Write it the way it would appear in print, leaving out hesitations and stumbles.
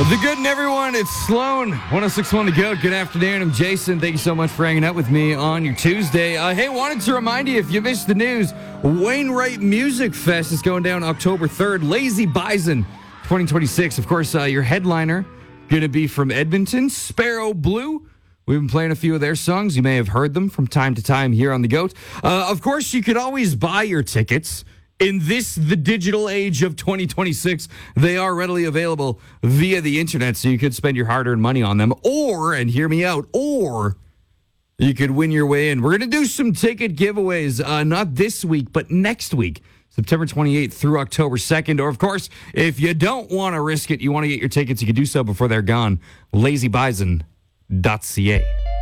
The good and everyone, it's Sloan, 106.1 The Goat. Good afternoon, I'm Jason. Thank you so much for hanging out with me on your Tuesday. Hey, wanted to remind you, if you missed the news, Wainwright Music Fest is going down October 3rd. Lazy Bison 2026. Of course, your headliner going to be from Edmonton, Sparrow Blue. We've been playing a few of their songs. You may have heard them from time to time here on The Goat. Of course, you could always buy your tickets. In the digital age of 2026, they are readily available via the internet, so you could spend your hard-earned money on them. Or, and hear me out, or you could win your way in. We're going to do some ticket giveaways, not this week, but next week, September 28th through October 2nd. Or, of course, if you don't want to risk it, you want to get your tickets, you can do so before they're gone. LazyBison.ca.